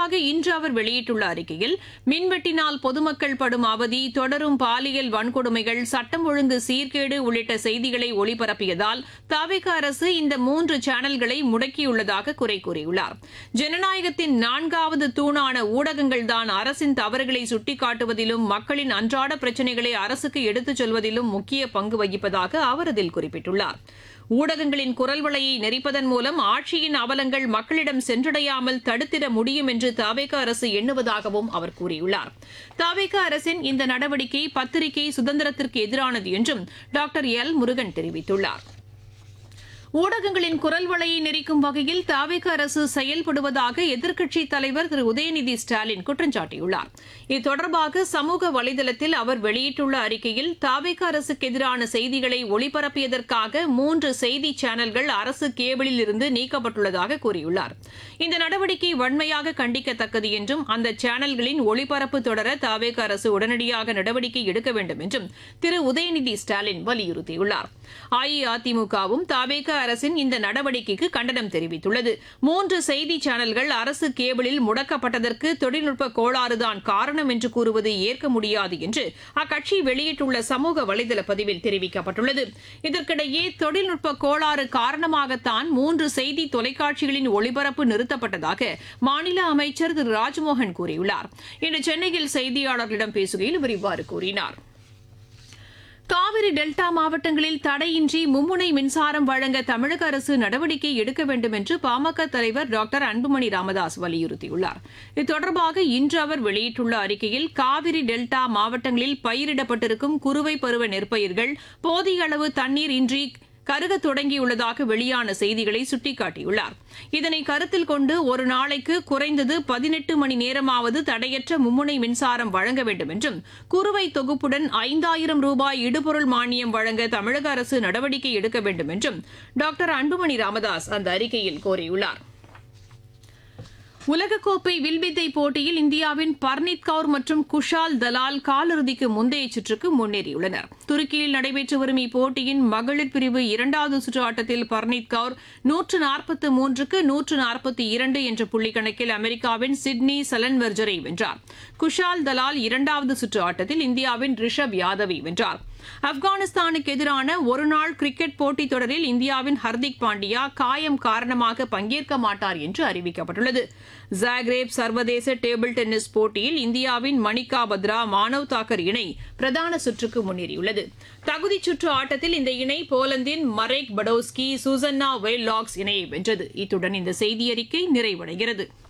தொடர்பாக இன்று அவர் வெளியிட்டுள்ள அறிக்கையில் மின்வெட்டினால் பொதுமக்கள் படும் அவதி, தொடரும் பாலியல் வன்கொடுமைகள், சட்டம் ஒழுங்கு சீர்கேடு உள்ளிட்ட செய்திகளை ஒளிபரப்பியதால் தவிக அரசு இந்த 3 சேனல்களை முடக்கியுள்ளதாக குறை கூறியுள்ளார். ஜனநாயகத்தின் 4வது தூணான ஊடகங்கள்தான் அரசின் தவறுகளை சுட்டிக்காட்டுவதிலும் மக்களின் அன்றாட பிரச்சினைகளை அரசுக்கு எடுத்துச் செல்வதிலும் முக்கிய பங்கு வகிப்பதாக அவர் அதில் குறிப்பிட்டுள்ளார். ஊடகங்களின் குரல் வளையை நெரிப்பதன் மூலம் ஆட்சியின் அவலங்கள் மக்களிடம் சென்றடையாமல் தடுத்திட முடியும் என்று தவிக அரசு எண்ணுவதாகவும் அவர் கூறியுள்ளார். தவிக அரசின் இந்த நடவடிக்கை பத்திரிகை சுதந்திரத்திற்கு எதிரானது என்றும் டாக்டர் எல் முருகன் தெரிவித்துள்ளார். ஊடகங்களின் குரல் வளையை நெரிக்கும் வகையில் தவிக அரசு செயல்படுவதாக எதிர்க்கட்சித் தலைவர் திரு உதயநிதி ஸ்டாலின் குற்றம் சாட்டியுள்ளார். இது தொடர்பாக சமூக வலைதளத்தில் அவர் வெளியிட்டுள்ள அறிக்கையில் தவிக அரசுக்கு எதிரான செய்திகளை ஒளிபரப்பியதற்காக 3 செய்தி சேனல்கள் அரசு கேபிளில் இருந்து நீக்கப்பட்டுள்ளதாக கூறியுள்ளார். இந்த நடவடிக்கை வன்மையாக கண்டிக்கத்தக்கது என்றும் அந்த சேனல்களின் ஒளிபரப்பு தொடர தவிக அரசு உடனடியாக நடவடிக்கை எடுக்க வேண்டும் என்றும் திரு உதயநிதி ஸ்டாலின் வலியுறுத்தியுள்ளார். அஇஅதிமுகவும் தவிக அரசின் இந்த நடவடிக்கைக்கு கண்டனம் தெரிவித்துள்ளது. 3 செய்தி சேனல்கள் அரசு கேபிளில் முடக்கப்பட்டதற்கு தொழில்நுட்ப கோளாறுதான் காரணம் என்று கூறுவது ஏற்க முடியாது என்று அக்கட்சி வெளியிட்டுள்ள சமூக வலைதள பதிவில் தெரிவிக்கப்பட்டுள்ளது. இதற்கிடையே தொழில்நுட்ப கோளாறு காரணமாகத்தான் 3 செய்தி தொலைக்காட்சிகளின் ஒளிபரப்பு நிறுத்தப்பட்டதாக மாநில அமைச்சர் திரு ராஜ்மோகன் கூறியுள்ளார். இன்று சென்னையில் செய்தியாளர்களிடம் பேசுகையில் அவர் இவ்வாறு கூறினார். காவிரி டெல்டா மாவட்டங்களில் தடையின்றி மும்முனை மின்சாரம் வழங்க தமிழக அரசு நடவடிக்கை எடுக்க வேண்டும் என்று பாமக தலைவர் டாக்டர் அன்புமணி ராமதாஸ் வலியுறுத்தியுள்ளார். இது தொடர்பாக இன்று அவர் வெளியிட்டுள்ள அறிக்கையில் காவிரி டெல்டா மாவட்டங்களில் பயிரிடப்பட்டிருக்கும் குறுவை பருவ நெற்பயிர்கள் போதிய அளவு தண்ணீர் இன்றி கருக தொடங்கியுள்ளதாக வெளியான செய்திகளை சுட்டிக்காட்டியுள்ளார். இதனை கருத்தில் கொண்டு ஒரு நாளைக்கு குறைந்தது 18 மணி நேரமாவது தடையற்ற மும்முனை மின்சாரம் வழங்க வேண்டும் என்றும் குறுவை தொகுப்புடன் 5000 ரூபாய் இடுபொருள் மானியம் வழங்க தமிழக அரசு நடவடிக்கை எடுக்க வேண்டும் என்றும் டாக்டர் அன்புமணி ராமதாஸ் அந்த அறிக்கையில் கோரியுள்ளார். உலகக்கோப்பை வில்வித்தை போட்டியில் இந்தியாவின் பர்னீத் கவுர் மற்றும் குஷால் தலால் காலிறுதிக்கு முந்தைய சுற்றுக்கு முன்னேறியுள்ளனர். துருக்கியில் நடைபெற்று வரும் இப்போட்டியின் மகளிர் பிரிவு 2வது சுற்று ஆட்டத்தில் பர்னீத் கவுர் 143க்கு 142 என்ற புள்ளிக்கணக்கில் அமெரிக்காவின் சிட்னி சலன்வெர்ஜரை வென்றார். குஷால் தலால் 2வது சுற்று ஆட்டத்தில் இந்தியாவின் ரிஷப் யாதவை வென்றார். ஆப்கானிஸ்தானுக்கு எதிரான ஒருநாள் கிரிக்கெட் போட்டித் தொடரில் இந்தியாவின் ஹர்திக் பாண்டியா காயம் காரணமாக பங்கேற்க மாட்டார் என்று அறிவிக்கப்பட்டுள்ளது. ஜாக்ரேப் சர்வதேச டேபிள் டென்னிஸ் போட்டியில் இந்தியாவின் மணிகா பத்ரா மானவ் தாக்கர் இணை பிரதான சுற்றுக்கு முன்னேறியுள்ளது. தகுதிச் சுற்று ஆட்டத்தில் இந்த இணை போலந்தின் மரேக் படோஸ்கி சூசன்னா வெயில்லாக்ஸ் இணையை வென்றது. இத்துடன் இந்த செய்தியறிக்கை நிறைவடைகிறது.